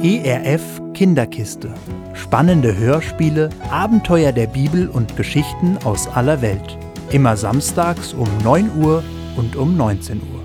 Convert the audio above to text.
ERF Kinderkiste. Spannende Hörspiele, Abenteuer der Bibel und Geschichten aus aller Welt. Immer samstags um 9 Uhr und um 19 Uhr.